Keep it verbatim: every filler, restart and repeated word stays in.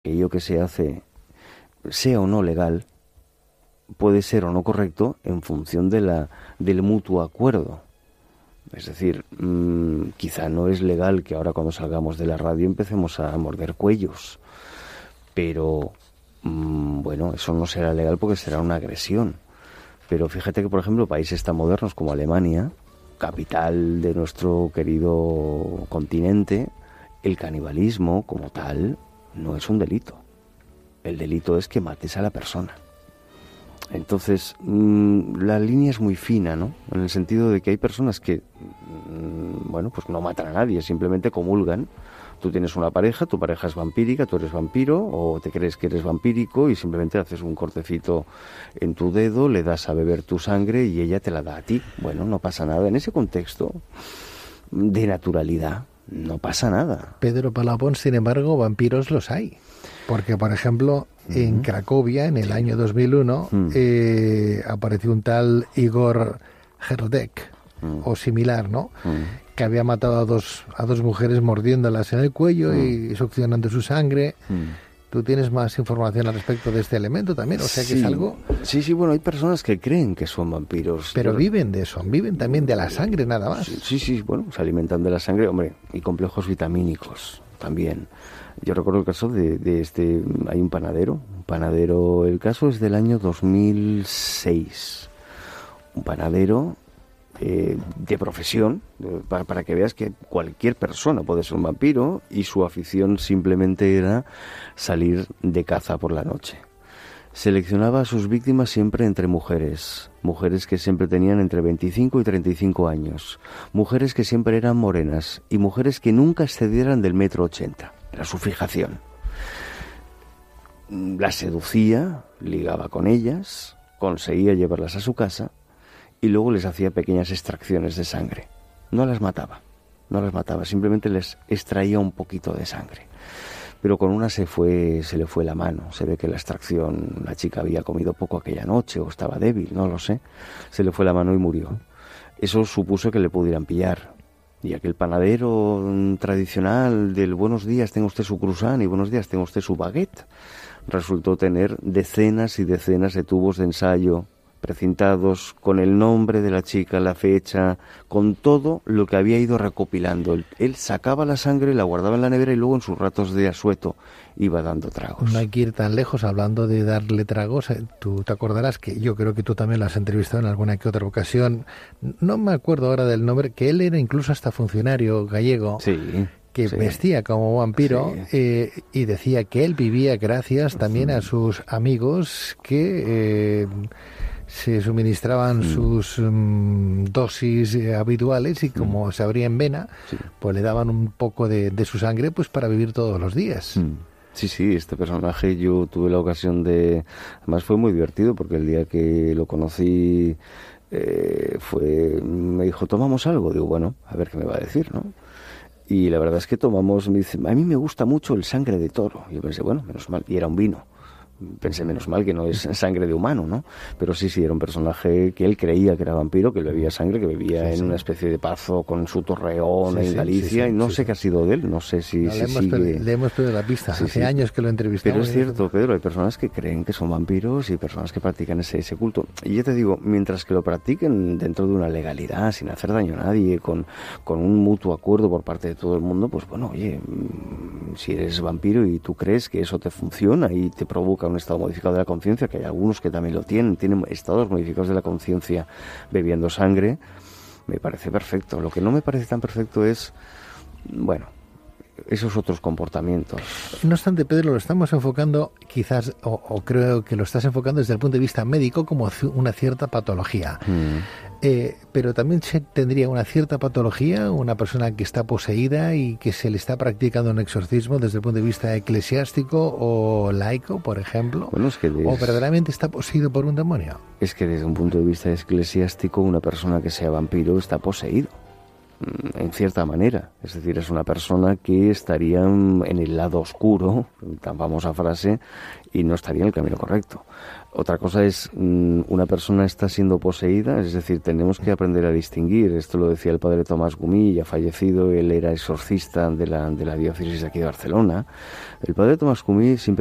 aquello que se hace, sea o no legal, puede ser o no correcto en función de la, del mutuo acuerdo. Es decir, mmm, quizá no es legal que ahora cuando salgamos de la radio empecemos a morder cuellos, pero mmm, bueno, eso no será legal porque será una agresión. Pero fíjate que, por ejemplo, países tan modernos como Alemania, capital de nuestro querido continente, el canibalismo como tal no es un delito. El delito es que mates a la persona. Entonces, mmm, la línea es muy fina, ¿no? En el sentido de que hay personas que, mmm, bueno, pues no matan a nadie, simplemente comulgan. Tú tienes una pareja, tu pareja es vampírica, tú eres vampiro, o te crees que eres vampírico y simplemente haces un cortecito en tu dedo, le das a beber tu sangre y ella te la da a ti. Bueno, no pasa nada. En ese contexto de naturalidad, no pasa nada. Pedro Palapón, sin embargo, vampiros los hay. Porque, por ejemplo, uh-huh. en Cracovia, en el sí. año dos mil uno, uh-huh. eh, apareció un tal Igor Herdek, uh-huh. o similar, ¿no? Uh-huh. que había matado a dos, a dos mujeres mordiéndolas en el cuello uh-huh. y succionando su sangre. Uh-huh. ¿Tú tienes más información al respecto de este elemento también? O sea, que sí. es algo... Sí, sí, bueno, hay personas que creen que son vampiros. Pero viven de eso, viven también de la sangre nada más. Sí, sí, sí, bueno, se alimentan de la sangre, hombre, y complejos vitamínicos también. Yo recuerdo el caso de, de este, hay un panadero, un panadero, el caso es del año dos mil seis. Un panadero eh, de profesión, para, para que veas que cualquier persona puede ser un vampiro, y su afición simplemente era salir de caza por la noche. Seleccionaba a sus víctimas siempre entre mujeres, mujeres que siempre tenían entre veinticinco y treinta y cinco años, mujeres que siempre eran morenas y mujeres que nunca excedieran del metro ochenta. Era su fijación. Las seducía, ligaba con ellas, conseguía llevarlas a su casa y luego les hacía pequeñas extracciones de sangre. No las mataba, no las mataba, simplemente les extraía un poquito de sangre. Pero con una se fue, se le fue la mano. Se ve que la extracción, la chica había comido poco aquella noche o estaba débil, no lo sé. Se le fue la mano y murió. Eso supuso que le pudieran pillar. Y aquel panadero tradicional del buenos días, tenga usted su croissant y buenos días, tenga usted su baguette, resultó tener decenas y decenas de tubos de ensayo precintados con el nombre de la chica, la fecha, con todo lo que había ido recopilando. Él, él sacaba la sangre, la guardaba en la nevera y luego en sus ratos de asueto iba dando tragos. No hay que ir tan lejos hablando de darle tragos. Tú te acordarás que yo creo que tú también lo has entrevistado en alguna que otra ocasión. No me acuerdo ahora del nombre, que él era incluso hasta funcionario gallego. Sí. que sí. vestía como vampiro sí. eh, y decía que él vivía gracias también a sus amigos que eh, se suministraban mm. sus um, dosis eh, habituales y como mm. se abría en vena, sí. pues le daban un poco de, de su sangre pues para vivir todos los días. Mm. Sí, sí, este personaje yo tuve la ocasión de... Además fue muy divertido porque el día que lo conocí eh, fue me dijo, ¿tomamos algo? Digo, bueno, a ver qué me va a decir, ¿no? Y la verdad es que tomamos, me dice, a mí me gusta mucho el sangre de toro. Y yo pensé, bueno, menos mal, y era un vino. Pensé, menos mal que no es sangre de humano, ¿no? Pero sí, sí, era un personaje que él creía que era vampiro, que bebía sangre, que bebía sí, en sí. una especie de pazo con su torreón sí, en Galicia, sí, sí, y no sí, sé sí. qué ha sido de él, no sé si, no, si le, hemos sigue... per- le hemos perdido la pista, sí, hace sí. años que lo entrevistamos. Pero es cierto, Pedro, hay personas que creen que son vampiros y personas que practican ese, ese culto. Y yo te digo, mientras que lo practiquen dentro de una legalidad, sin hacer daño a nadie, con, con un mutuo acuerdo por parte de todo el mundo, pues bueno, oye, si eres vampiro y tú crees que eso te funciona y te provoca un estado modificado de la conciencia, que hay algunos que también lo tienen, tienen estados modificados de la conciencia bebiendo sangre, me parece perfecto. Lo que no me parece tan perfecto es, bueno, esos otros comportamientos. No obstante, Pedro, lo estamos enfocando quizás, o, o creo que lo estás enfocando desde el punto de vista médico como una cierta patología. Mm. Eh, pero también se tendría una cierta patología una persona que está poseída y que se le está practicando un exorcismo desde el punto de vista eclesiástico o laico, por ejemplo, bueno, es que des... o verdaderamente está poseído por un demonio. Es que desde un punto de vista eclesiástico una persona que sea vampiro está poseído. en cierta manera. Es decir, es una persona que estaría en el lado oscuro, tan famosa frase, y no estaría en el camino correcto. Otra cosa es, una persona está siendo poseída, es decir, tenemos que aprender a distinguir. Esto lo decía el padre Tomás Gumí, ya fallecido, él era exorcista de la, de la diócesis de aquí de Barcelona. El padre Tomás Gumí siempre